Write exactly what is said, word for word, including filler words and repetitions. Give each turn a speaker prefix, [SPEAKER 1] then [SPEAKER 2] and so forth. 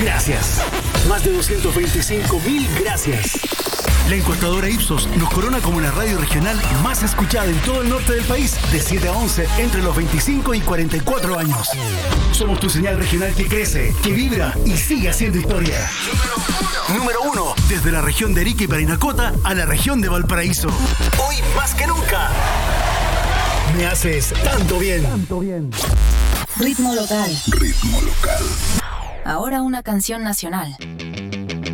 [SPEAKER 1] gracias. Más de doscientos veinticinco mil gracias. La encuestadora Ipsos nos corona como la radio regional más escuchada en todo el norte del país, de siete a once, entre los veinticinco y cuarenta y cuatro años. Somos tu señal regional que crece, que vibra y sigue haciendo historia. Número uno. Número uno. Desde la región de Arica y Parinacota a la región de Valparaíso. Hoy más que nunca. Me haces tanto bien. Tanto bien.
[SPEAKER 2] Ritmo local.
[SPEAKER 3] Ritmo local.
[SPEAKER 2] Ahora una canción nacional.